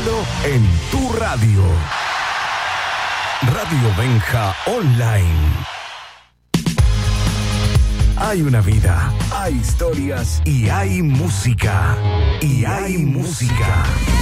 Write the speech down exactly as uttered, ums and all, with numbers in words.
solo en tu radio. Radio Benja Online. Hay una vida, hay historias y hay música. Y hay música.